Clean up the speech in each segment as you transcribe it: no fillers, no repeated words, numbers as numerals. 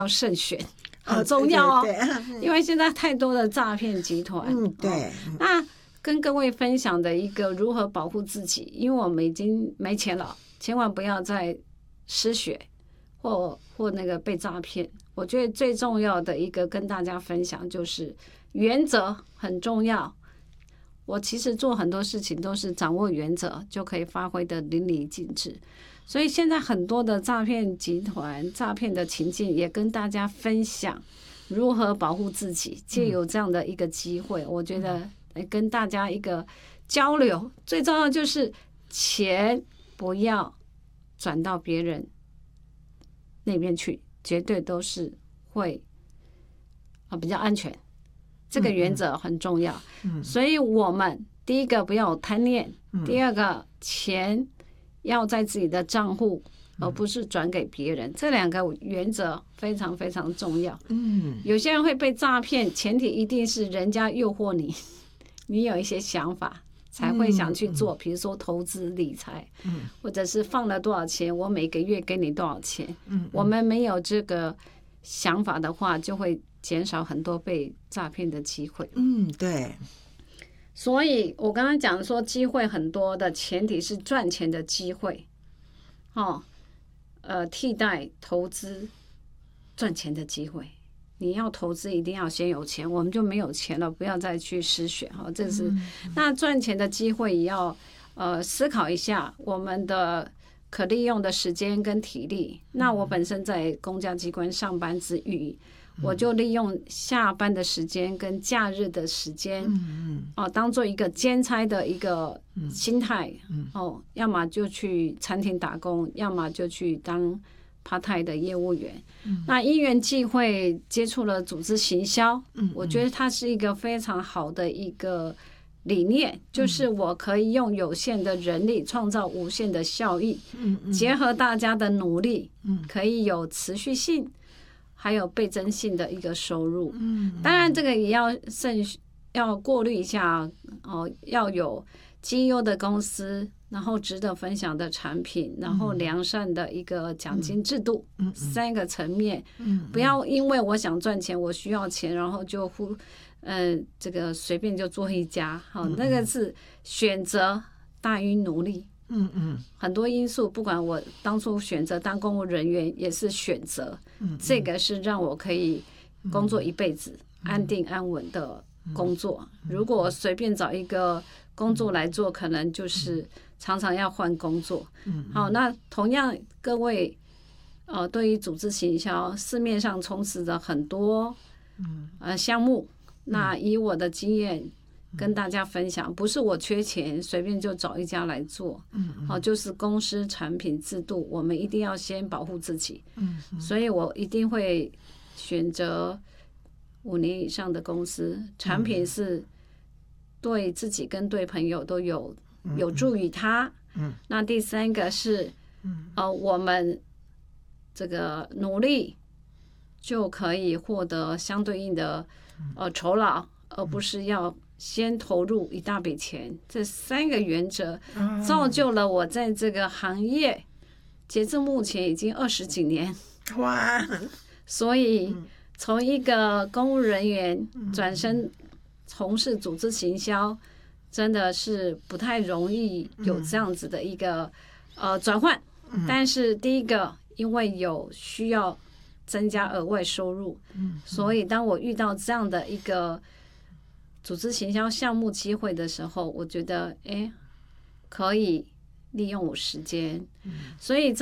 要慎选，很重要哦。 对对对因为现在太多的诈骗集团。 对。 那跟各位分享的一个如何保护自己，因为我们已经没钱了，千万不要再失血或那个被诈骗。我觉得最重要的一个跟大家分享就是原则很重要。我其实做很多事情都是掌握原则就可以发挥的淋漓尽致，所以现在很多的诈骗集团诈骗的情境也跟大家分享如何保护自己，借由这样的一个机会，我觉得跟大家一个交流。最重要就是钱不要转到别人那边去，绝对都是会比较安全，这个原则很重要。所以我们第一个不要有贪念，第二个钱要在自己的账户，而不是转给别人，这两个原则非常非常重要。有些人会被诈骗，前提一定是人家诱惑你，你有一些想法才会想去做，比如说投资理财，或者是放了多少钱，我每个月给你多少钱。我们没有这个想法的话，就会减少很多被诈骗的机会。 对。 所以我刚刚讲说机会很多的前提是赚钱的机会，替代投资赚钱的机会。你要投资一定要先有钱，我们就没有钱了，不要再去失血。这是那赚钱的机会也要思考一下我们的可利用的时间跟体力。那我本身在公家机关上班之余，我就利用下班的时间跟假日的时间，当做一个兼差的一个心态。要么就去餐厅打工，要么就去当part-time 的业务员。那因缘际会接触了组织行销，我觉得它是一个非常好的一个理念，就是我可以用有限的人力创造无限的效益，结合大家的努力，可以有持续性还有倍增性的一个收入。当然这个也要过滤一下，要有绩优的公司，然后值得分享的产品，然后良善的一个奖金制度，三个层面。不要因为我想赚钱，我需要钱，然后就这个随便就做一家。那个是选择大于努力。很多因素，不管我当初选择当公务人员也是选择，这个是让我可以工作一辈子，安定安稳的工作。如果我随便找一个工作来做，可能就是常常要换工作。好，那同样各位对于组织行销，市面上充斥着很多项目。那以我的经验跟大家分享，不是我缺钱随便就找一家来做，就是公司产品制度，我们一定要先保护自己。所以我一定会选择5年以上的公司，产品是对自己跟对朋友都有助于他。那第三个是我们这个努力就可以获得相对应的酬劳，而不是要先投入一大笔钱。这3个原则造就了我在这个行业截至目前已经20几年。 哇！ 所以从一个公务人员转身从事组织行销，真的是不太容易有这样子的一个转换。但是第一个，因为有需要增加额外收入，所以当我遇到这样的一个组织行销项目机会的时候，我觉得可以利用我时间。所以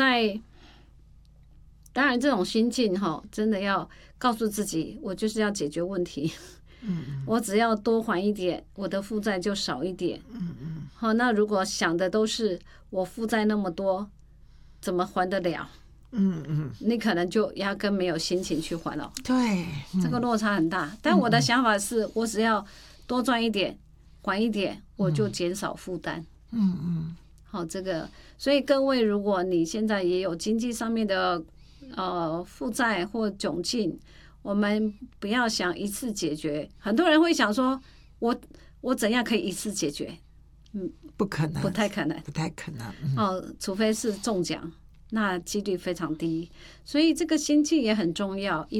当然这种心境真的要告诉自己，我就是要解决问题。我只要多还一点，我的负债就少一点。那如果想的都是我负债那么多，怎么还得了？你可能就压根没有心情去还了。 对， 这个落差很大。但我的想法是，我只要多赚一点，还一点，我就减少负担。好，这个，所以各位，如果你现在也有经济上面的负债或窘境，我们不要想一次解决。很多人会想说，我怎样可以一次解决？ 不可能， 不太可能， 不太可能。 除非是中奖。 那几率非常低。所以这个心气也很重要。